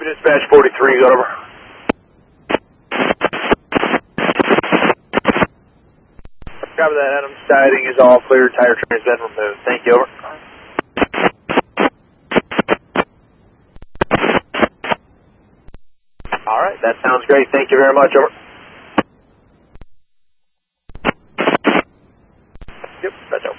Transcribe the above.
Cuba Dispatch 43, go over. Copy that, Adam. Siding is all clear. Tire trim has been removed. Thank you, over. All right, that sounds great. Thank you very much, over. Yep, that's over.